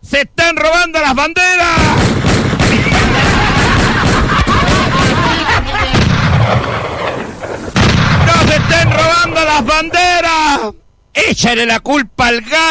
¡Se están robando las banderas! ¡No se estén robando las banderas! ¡Échale la culpa al gas!